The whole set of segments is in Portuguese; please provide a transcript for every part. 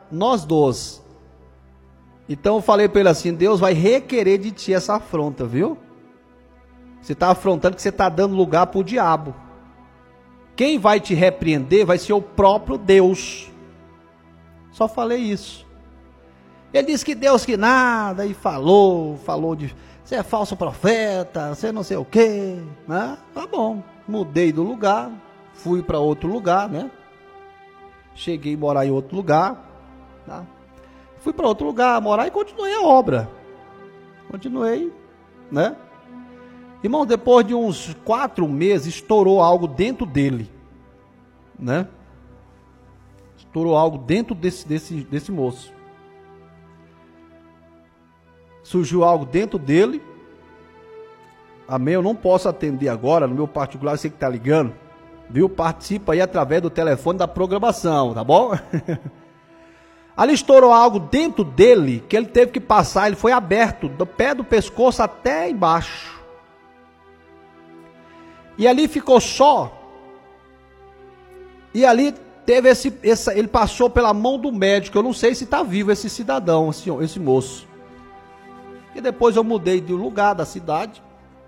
nós dois. Então eu falei para ele assim, Deus vai requerer de ti essa afronta, viu? Você está afrontando que você está dando lugar para o diabo. Quem vai te repreender vai ser o próprio Deus. Só falei isso. Ele disse que Deus que nada, e falou de, você é falso profeta, você não sei o quê, né? Tá bom, mudei do lugar, fui para outro lugar, né? Cheguei a morar em outro lugar, tá? Fui para outro lugar, morar e continuei a obra. Continuei, né? Irmão, depois de uns 4 meses, estourou algo dentro dele, né? Estourou algo dentro desse moço. Surgiu algo dentro dele. Amém? Eu não posso atender agora, no meu particular, você que está ligando, viu? Participa aí através do telefone da programação, tá bom? Ali estourou algo dentro dele, que ele teve que passar, ele foi aberto, do pé do pescoço até embaixo. E ali ficou só. E ali teve ele passou pela mão do médico, eu não sei se está vivo esse cidadão, esse moço. E depois eu mudei de lugar da cidade.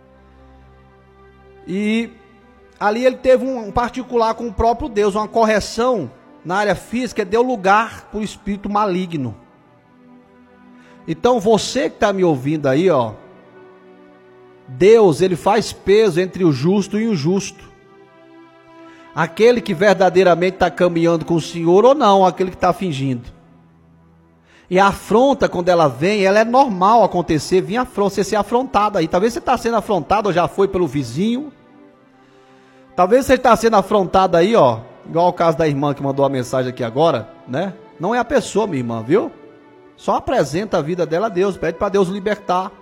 E ali ele teve um particular com o próprio Deus, uma correção na área física, deu lugar para o espírito maligno. Então você que está me ouvindo aí, ó, Deus, ele faz peso entre o justo e o injusto. Aquele que verdadeiramente está caminhando com o Senhor ou não, aquele que está fingindo. E a afronta, quando ela vem, ela é normal acontecer, vir afronta, você ser afrontado aí. Talvez você está sendo afrontado ou já foi pelo vizinho. Talvez você está sendo afrontado aí, ó, igual o caso da irmã que mandou a mensagem aqui agora, né? Não é a pessoa, minha irmã, viu? Só apresenta a vida dela a Deus, pede para Deus libertar.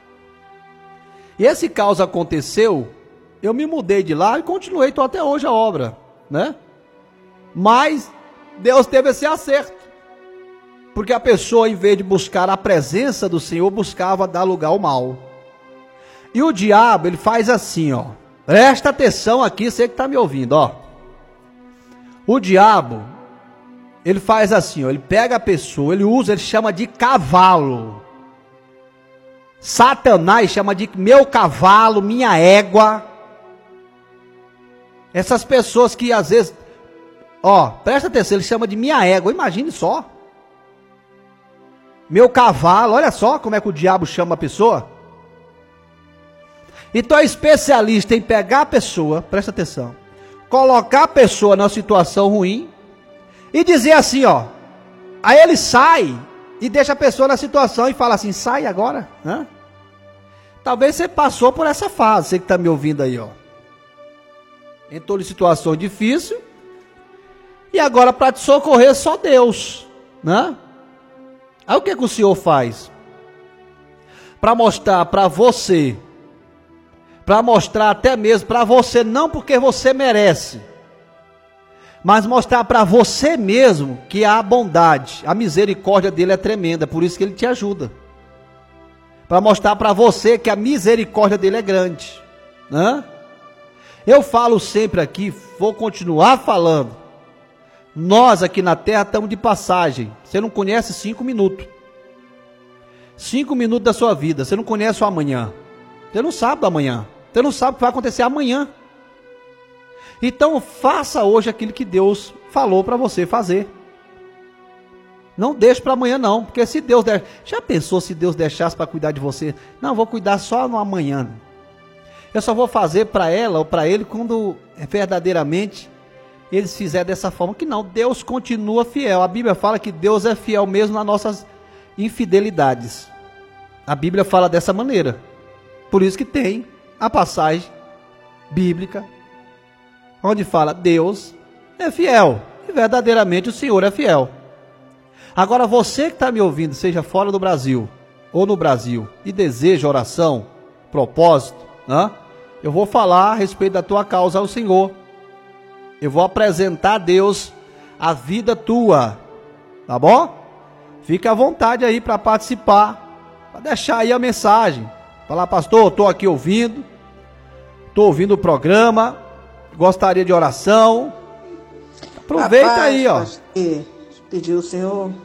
E esse caos aconteceu, eu me mudei de lá e continuei, estou até hoje a obra, né? Mas Deus teve esse acerto. Porque a pessoa, em vez de buscar a presença do Senhor, buscava dar lugar ao mal. E o diabo, ele faz assim, ó. Presta atenção aqui, você que está me ouvindo, ó. O diabo, ele faz assim, ó. Ele pega a pessoa, ele chama de cavalo. Satanás chama de meu cavalo, minha égua. Essas pessoas que às vezes, ó, presta atenção, ele chama de minha égua, imagine só. Meu cavalo, olha só como é que o diabo chama a pessoa. Então é especialista em pegar a pessoa, presta atenção, colocar a pessoa numa situação ruim e dizer assim, ó. Aí ele sai e deixa a pessoa na situação e fala assim, sai agora, né? Talvez você passou por essa fase, você que está me ouvindo aí, ó. Entrou em situação difícil e agora para te socorrer só Deus, né? Aí o que o Senhor faz? Para mostrar para você, para mostrar até mesmo para você, não porque você merece, mas mostrar para você mesmo que a bondade, a misericórdia dele é tremenda, por isso que ele te ajuda. Para mostrar para você que a misericórdia dele é grande, né? Eu falo sempre aqui, vou continuar falando. Nós aqui na terra estamos de passagem. Você não conhece 5 minutos. 5 minutos da sua vida. Você não conhece o amanhã. Você não sabe do amanhã. Você não sabe o que vai acontecer amanhã. Então faça hoje aquilo que Deus falou para você fazer. Não deixe para amanhã não. Porque se Deus der... Já pensou se Deus deixasse para cuidar de você? Não, vou cuidar só no amanhã. Eu só vou fazer para ela ou para ele quando verdadeiramente eles fizerem dessa forma. Que não, Deus continua fiel. A Bíblia fala que Deus é fiel mesmo nas nossas infidelidades. A Bíblia fala dessa maneira. Por isso que tem a passagem bíblica onde fala Deus é fiel. E verdadeiramente o Senhor é fiel. Agora você que está me ouvindo, seja fora do Brasil ou no Brasil, e deseja oração, propósito, né? Eu vou falar a respeito da tua causa ao Senhor. Eu vou apresentar a Deus a vida tua, tá bom? Fique à vontade aí para participar, para deixar aí a mensagem. Falar, pastor, estou aqui ouvindo o programa, gostaria de oração. Aproveita. Rapaz, aí, ó. Acho que pediu o Senhor